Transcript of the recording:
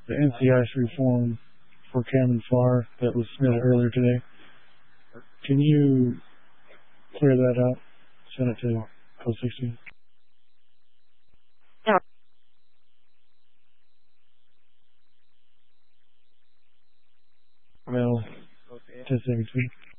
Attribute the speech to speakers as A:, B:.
A: the NCIS reform for Cam and FAR that was submitted earlier today. Can you clear that out? Send it to Code 16. Well, 10 seconds.